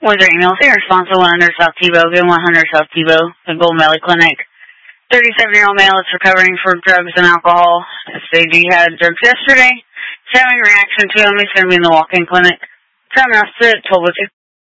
With your emails, here, responsible 100 South Tebow, Good 100 South Tebow, the Golden Valley Clinic. 37-year-old male is recovering from drugs and alcohol. SAD had drugs yesterday. He's having a reaction to him. He's going to be in the walk-in clinic. Time now, sit, 12:02.